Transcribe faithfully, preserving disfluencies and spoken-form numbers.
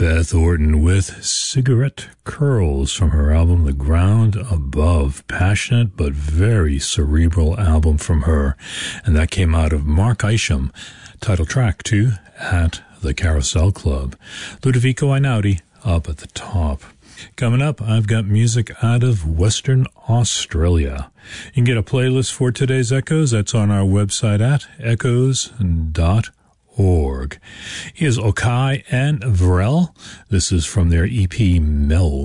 Beth Orton with Cigarette Curls from her album The Ground Above. Passionate but very cerebral album from her. And that came out of Mark Isham. Title track to At the Carousel Club. Ludovico Einaudi up at the top. Coming up, I've got music out of Western Australia. You can get a playlist for today's Echoes. That's on our website at echoes dot org. Here's Okai and Varel. This is from their E P Meld.